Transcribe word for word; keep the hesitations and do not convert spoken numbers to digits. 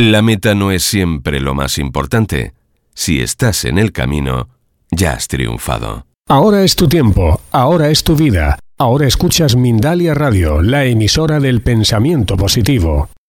La meta no es siempre lo más importante. Si estás en el camino, ya has triunfado. Ahora es tu tiempo, ahora es tu vida. Ahora escuchas Mindalia Radio, la emisora del pensamiento positivo.